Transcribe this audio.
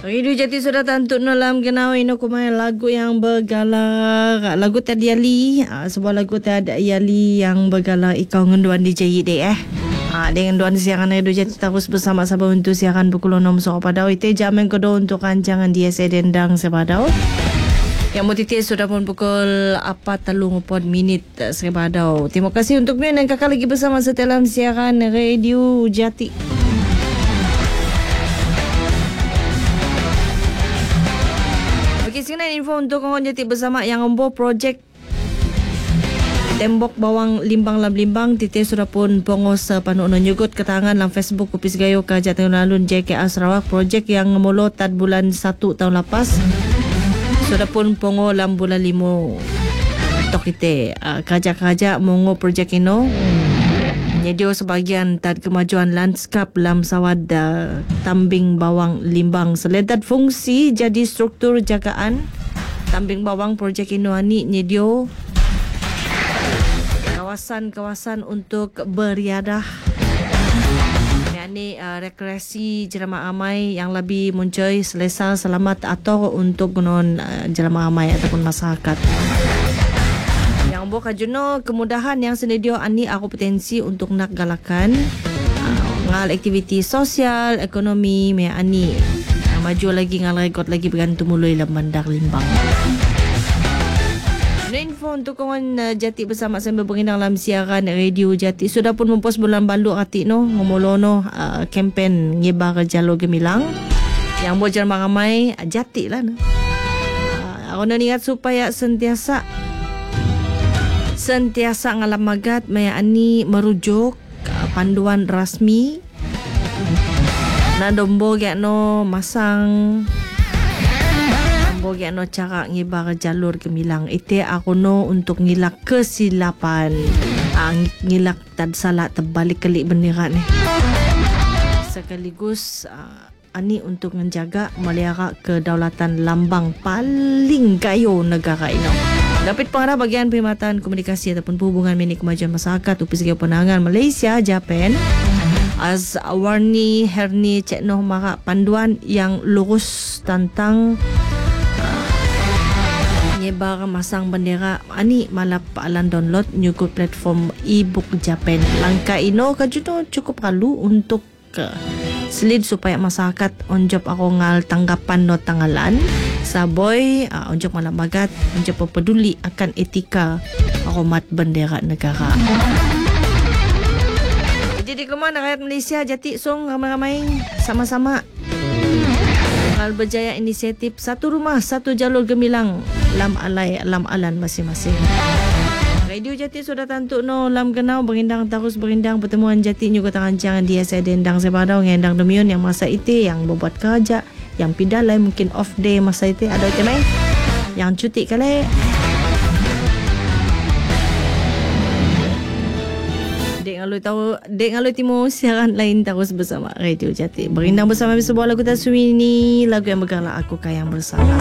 Radio Jati sudah tentu dalam kenal ino kumai lagu yang bergalah lagu Tiada Yali, sebuah lagu Tiada Yali yang bergalah ikau ngenduan DJ deh dengan duan siaran Radio Jati terus bersama sahabat untuk siaran pukul 6 sore pada ite jam yang kedua untuk rancangan DSA Dendang Sebadau. Yang mutiti sudah pun pukul 4.34 Sebadau. Terima kasih untuk yang kakak lagi bersama setelah siaran Radio Jati. Sekarang info untuk orang Jati bersama yang embo projek tembok bawang limbang lam limbang titik sudah pun pongos panuno nyugut ketangan dalam Facebook Kupis Gayo ke Jateng Alun JKA Sarawak. Projek yang ngemolo tad bulan 1 tahun lepas sudah pun pongo dalam bulan 5 tok kita kerja-kerja mongo projek ino nyedio sebagian tad kemajuan lanskap lam sawad tambing bawang limbang seledat fungsi jadi struktur jagaan tambing bawang projek ino ani nyedio kawasan-kawasan untuk beriadah yakni rekreasi jemaah amai yang lebih muncul selesa selamat atau untuk gunon jemaah amai ataupun masyarakat yang buka juno kemudahan yang senedio ani aku potensi untuk nak galakan ngal aktiviti sosial ekonomi me ani maju lagi ngal rekod lagi bergantung mulai dalam bandar limbang. Info untuk kawan Jati bersama saya berindang dalam siaran Radio Jati sudah pun mempost bulan balu hati no ngomolono kempen nyebar jalur gemilang yang buat jemaah ramai Jati lah no. Aku nak ingat supaya sentiasa ngalam magat mayani merujuk panduan rasmi na dombo no masang dombo no cara ngibar jalur gemilang ite aku no untuk ngilak kesilapan ngilak tad salah terbalik kelik bendera ni sekaligus ani untuk menjaga melihara kedaulatan lambang paling gayo negara ini. Dapat pengarah bagian perkhidmatan komunikasi ataupun perhubungan milik kemajuan masyarakat Upis Gaya Penangan Malaysia Japan Warni Herni Ceknoh Marak panduan yang lurus tentang nyebar masang bendera ani malap alan download nyugut platform e-book Japan. Langkah ino kajuno cukup perlu untuk selid supaya masyarakat onjop arongal tanggapan no tanggalan saboy onjop malam bagat onjop peduli akan etika hormat bendera negara. Jadi kemana rakyat Malaysia Jati song ramai-ramai sama-sama hal berjaya inisiatif satu rumah satu jalur gemilang lam alan masing-masing. Radio Jati sudah tentu no lam kenau berindang terus berindang pertemuan Jati nyugut rancangan DSA Dendang Sebadau ngendang demiun yang masa itu yang berbuat kerja yang pindah lain mungkin off day masa itu ada itu mai yang cuti kali dek ngalu timu siaran lain terus bersama Radio Jati berindang bersama sebuah lagu taswini lagu yang bergalah aku kayang bersalah.